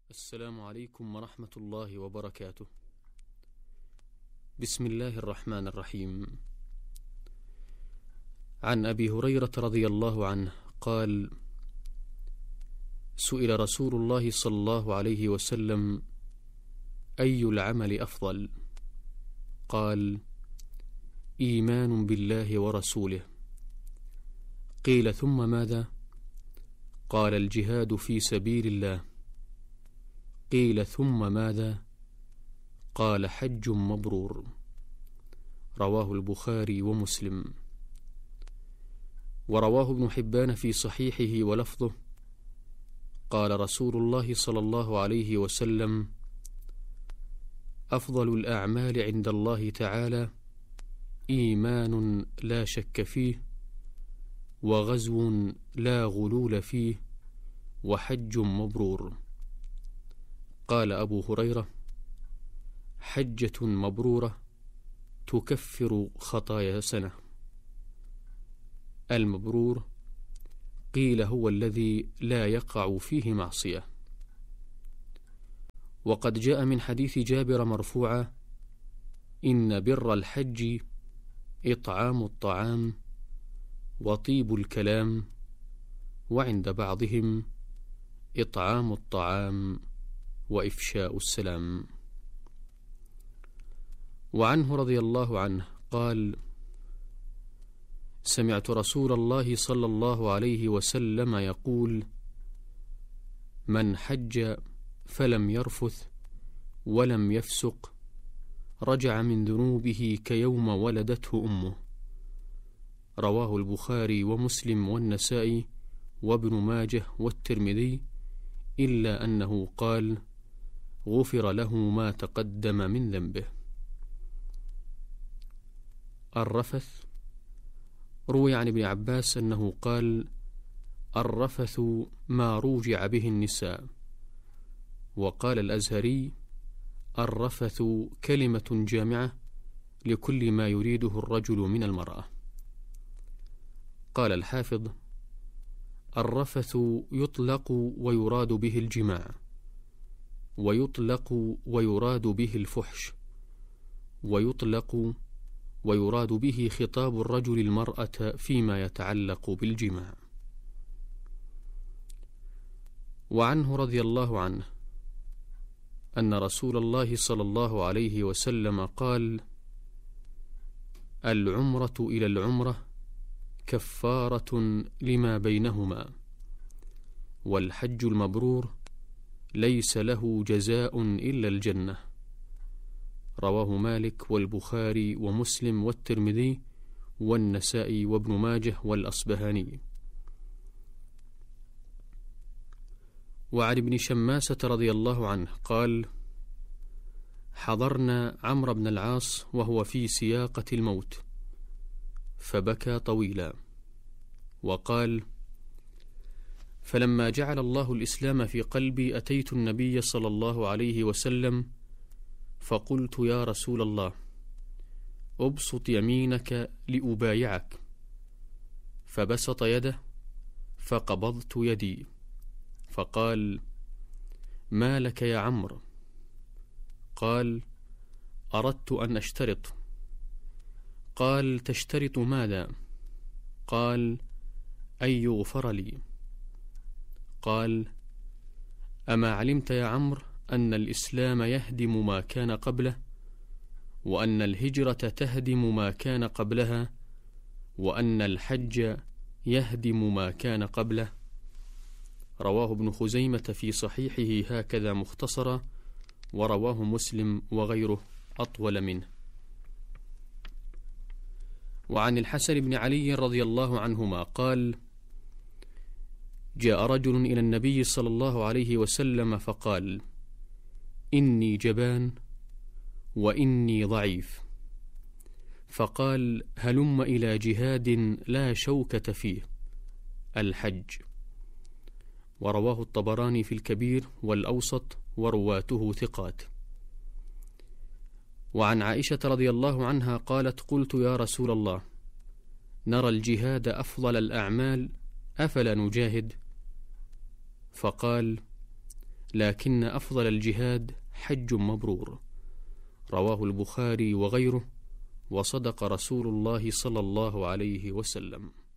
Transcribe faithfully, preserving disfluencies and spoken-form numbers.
السلام عليكم ورحمة الله وبركاته. بسم الله الرحمن الرحيم. عن أبي هريرة رضي الله عنه قال: سئل رسول الله صلى الله عليه وسلم: أي العمل أفضل؟ قال: إيمان بالله ورسوله. قيل: ثم ماذا؟ قال: الجهاد في سبيل الله. قيل: ثم ماذا؟ قال: حج مبرور. رواه البخاري ومسلم. ورواه ابن حبان في صحيحه ولفظه: قال رسول الله صلى الله عليه وسلم: أفضل الأعمال عند الله تعالى إيمان لا شك فيه، وغزو لا غلول فيه، وحج مبرور. قال أبو هريرة: حجة مبرورة تكفر خطايا سنة. المبرور قيل هو الذي لا يقع فيه معصية. وقد جاء من حديث جابر مرفوعا: إن بر الحج إطعام الطعام وطيب الكلام، وعند بعضهم إطعام الطعام وإفشاء السلام. وعنه رضي الله عنه قال: سمعت رسول الله صلى الله عليه وسلم يقول: من حج فلم يرفث ولم يفسق رجع من ذنوبه كيوم ولدته أمه. رواه البخاري ومسلم والنسائي وابن ماجه والترمذي، إلا أنه قال: غفر له ما تقدم من ذنبه. الرفث روي عن ابن عباس أنه قال: الرفث ما روجع به النساء. وقال الأزهري: الرفث كلمة جامعة لكل ما يريده الرجل من المرأة. قال الحافظ: الرفث يطلق ويراد به الجماع، ويطلق ويراد به الفحش، ويطلق ويراد به خطاب الرجل المرأة فيما يتعلق بالجماع. وعنه رضي الله عنه أن رسول الله صلى الله عليه وسلم قال: العمرة إلى العمرة كفارة لما بينهما، والحج المبرور ليس له جزاء إلا الجنة. رواه مالك والبخاري ومسلم والترمذي والنسائي وابن ماجه والأصبهاني. وعن ابن شماسة رضي الله عنه قال: حضرنا عمرو بن العاص وهو في سياقة الموت، فبكى طويلا، وقال: فلما جعل الله الإسلام في قلبي أتيت النبي صلى الله عليه وسلم فقلت: يا رسول الله، أبسط يمينك لأبايعك. فبسط يده فقبضت يدي، فقال: ما لك يا عمرو؟ قال: أردت أن أشترط. قال: تشترط ماذا؟ قال: أن يغفر لي. قال: أما علمت يا عمرو أن الإسلام يهدم ما كان قبله، وأن الهجرة تهدم ما كان قبلها، وأن الحج يهدم ما كان قبله؟ رواه ابن خزيمة في صحيحه هكذا مختصرا، ورواه مسلم وغيره أطول منه. وعن الحسن بن علي رضي الله عنهما قال: جاء رجل إلى النبي صلى الله عليه وسلم فقال: إني جبان وإني ضعيف. فقال: هلم إلى جهاد لا شوكة فيه، الحج. ورواه الطبراني في الكبير والأوسط ورواته ثقات. وعن عائشة رضي الله عنها قالت: قلت يا رسول الله، نرى الجهاد أفضل الأعمال، أفلا نجاهد؟ فقال: لكن أفضل الجهاد حج مبرور. رواه البخاري وغيره، وصدق رسول الله صلى الله عليه وسلم.